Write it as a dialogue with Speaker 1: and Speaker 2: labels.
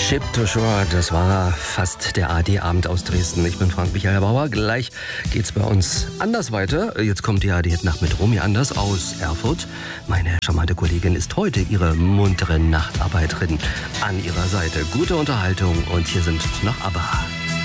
Speaker 1: Ship to Shore, das war fast der AD-Abend aus Dresden. Ich bin Frank-Michael Bauer. Gleich geht's bei uns anders weiter. Jetzt kommt die AD-Nacht mit Romy Anders aus Erfurt. Meine charmante Kollegin ist heute ihre muntere Nachtarbeiterin an ihrer Seite. Gute Unterhaltung und hier sind noch ABBA.